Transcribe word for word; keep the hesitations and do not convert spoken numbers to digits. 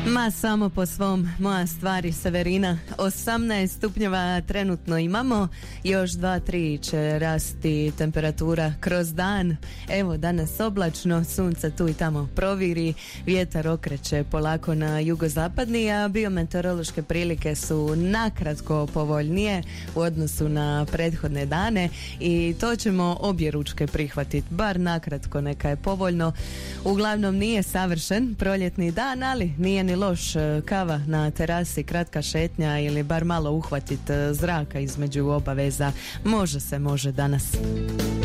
Ma samo po svom, moja stvari Severina. osamnaest stupnjeva trenutno imamo, još dva tri će rasti temperatura kroz dan. Evo danas oblačno, sunce tu i tamo proviri, vjetar okreće polako na jugozapadni, a biometeorološke prilike su nakratko povoljnije u odnosu na prethodne dane i to ćemo obje ručke prihvatiti, bar nakratko neka je povoljno. Uglavnom nije savršen proljetni dan, ali nije ni loš, kava na terasi, kratka šetnja ili bar malo uhvatit zraka između obaveza. Može se, može danas.